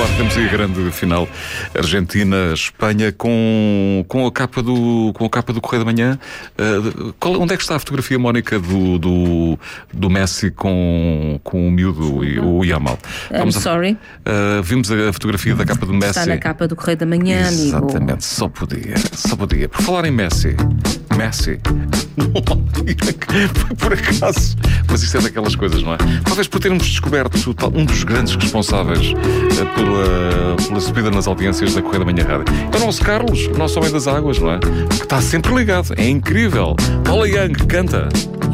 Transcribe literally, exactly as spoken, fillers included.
Claro, temos aí a grande final Argentina-Espanha com, com, a capa do, com a capa do Correio da Manhã. Uh, qual, onde é que está a fotografia, Mónica, do, do, do Messi com, com o miúdo e o Yamal? I'm sorry. A, uh, vimos a fotografia da capa do Messi. Está na capa do Correio da Manhã, amigo. Exatamente, só podia, só podia. Por falar em Messi, Messi, foi por acaso, mas isso é daquelas coisas, não é? Talvez por termos descoberto um dos grandes responsáveis uh, pela, pela subida nas audiências da Correio da Manhã Rádio. É o nosso Carlos, o nosso homem das águas, não é? Que está sempre ligado, é incrível. Paula Young canta.